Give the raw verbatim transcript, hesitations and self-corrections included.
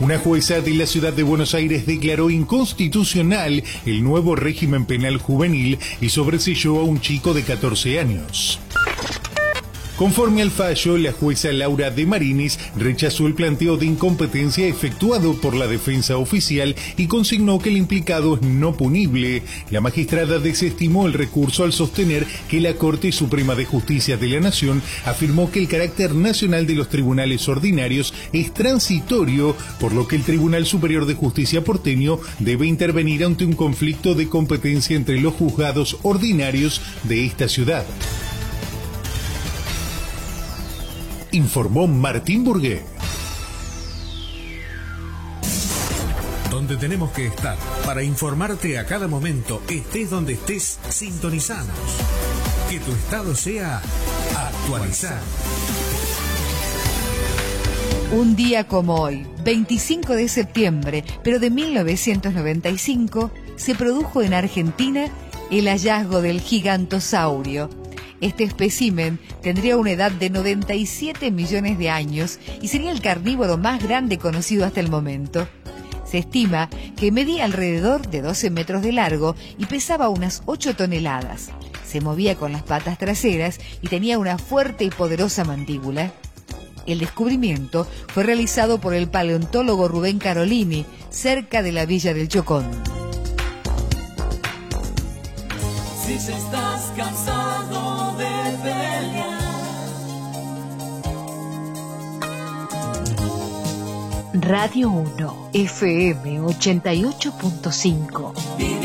Una jueza de la ciudad de Buenos Aires declaró inconstitucional el nuevo régimen penal juvenil y sobreseyó a un chico de catorce años. Conforme al fallo, la jueza Laura de Marinis rechazó el planteo de incompetencia efectuado por la defensa oficial y consignó que el implicado es no punible. La magistrada desestimó el recurso al sostener que la Corte Suprema de Justicia de la Nación afirmó que el carácter nacional de los tribunales ordinarios es transitorio, por lo que el Tribunal Superior de Justicia porteño debe intervenir ante un conflicto de competencia entre los juzgados ordinarios de esta ciudad. Informó Martín Burgué. Donde tenemos que estar para informarte a cada momento, estés donde estés, sintonizanos. Que tu estado sea actualizado. Un día como hoy, veinticinco de septiembre, pero de mil novecientos noventa y cinco, se produjo en Argentina el hallazgo del gigantosaurio. Este espécimen tendría una edad de noventa y siete millones de años y sería el carnívoro más grande conocido hasta el momento. Se estima que medía alrededor de doce metros de largo y pesaba unas ocho toneladas. Se movía con las patas traseras y tenía una fuerte y poderosa mandíbula. El descubrimiento fue realizado por el paleontólogo Rubén Carolini, cerca de la villa del Chocón. Si estás cansado de pelear, Radio uno, F M ochenta y ocho punto cinco.